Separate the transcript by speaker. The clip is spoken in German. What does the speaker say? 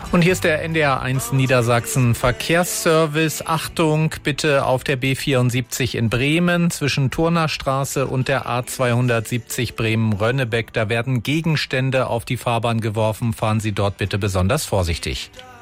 Speaker 1: Und hier ist der NDR1 Niedersachsen Verkehrsservice. Achtung, bitte auf der B74 in Bremen zwischen Turnerstraße und der A270 Bremen-Rönnebeck. Da werden Gegenstände auf die Fahrbahn geworfen. Fahren Sie dort bitte besonders vorsichtig.